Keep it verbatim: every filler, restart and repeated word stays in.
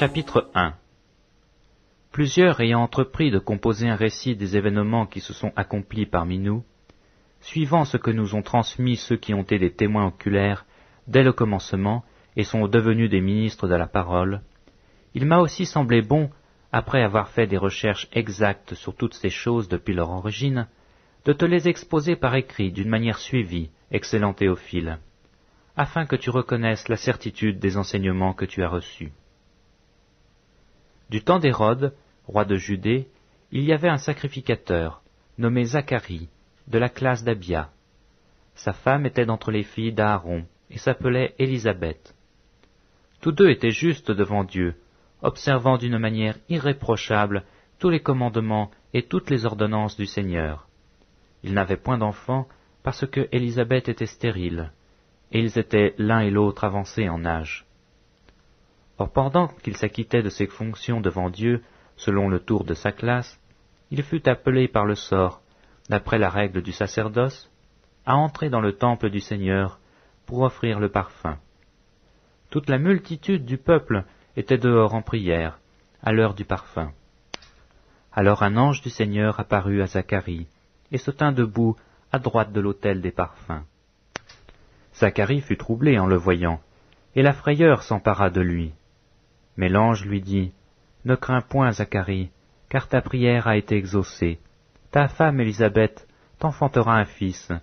Chapitre un. Plusieurs ayant entrepris de composer un récit des événements qui se sont accomplis parmi nous, suivant ce que nous ont transmis ceux qui ont été des témoins oculaires dès le commencement et sont devenus des ministres de la parole, il m'a aussi semblé bon, après avoir fait des recherches exactes sur toutes ces choses depuis leur origine, de te les exposer par écrit d'une manière suivie, excellent Théophile, afin que tu reconnaisses la certitude des enseignements que tu as reçus. Du temps d'Hérode, roi de Judée, il y avait un sacrificateur, nommé Zacharie, de la classe d'Abia. Sa femme était d'entre les filles d'Aaron, et s'appelait Élisabeth. Tous deux étaient justes devant Dieu, observant d'une manière irréprochable tous les commandements et toutes les ordonnances du Seigneur. Ils n'avaient point d'enfants, parce que Élisabeth était stérile, et ils étaient l'un et l'autre avancés en âge. Or pendant qu'il s'acquittait de ses fonctions devant Dieu, selon le tour de sa classe, il fut appelé par le sort, d'après la règle du sacerdoce, à entrer dans le temple du Seigneur pour offrir le parfum. Toute la multitude du peuple était dehors en prière, à l'heure du parfum. Alors un ange du Seigneur apparut à Zacharie, et se tint debout à droite de l'autel des parfums. Zacharie fut troublé en le voyant, et la frayeur s'empara de lui. Mais l'ange lui dit, « Ne crains point, Zacharie, car ta prière a été exaucée. Ta femme Élisabeth t'enfantera un fils,